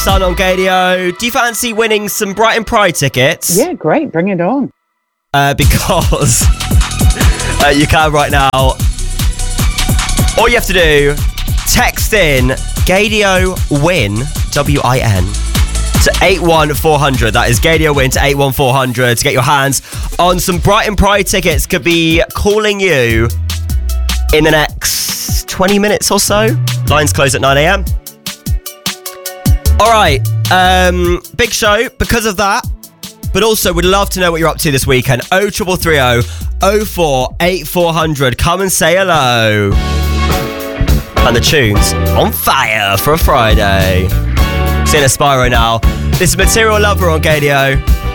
Sun on Gadio. Do you fancy winning some Brighton Pride tickets? Yeah, great. Bring it on. Because you can right now. All you have to do, text in Gadio Win, W-I-N, to 81400. That is Gadio Win to 81400 to get your hands on some Brighton Pride tickets. Could be calling you in the next 20 minutes or so. Lines close at 9 a.m. All right, big show because of that. But also, we'd love to know what you're up to this weekend. 0330 04 8400. Come and say hello. And the tune's on fire for a Friday. Seeing a Spyro now. This is Material Lover on Gadio.